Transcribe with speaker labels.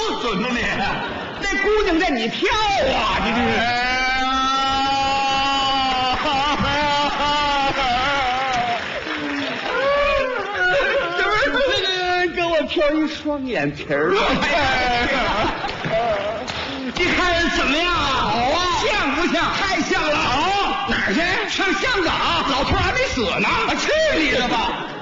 Speaker 1: 准呢你？
Speaker 2: 那姑娘在你跳啊，你这是。挑一双眼皮儿，
Speaker 1: 你看怎么样啊？
Speaker 2: 好啊，
Speaker 1: 像不像？
Speaker 2: 太像了。
Speaker 1: 好，
Speaker 2: 哪儿去？
Speaker 1: 上香港，
Speaker 2: 老头还没死呢。
Speaker 1: 去你的吧！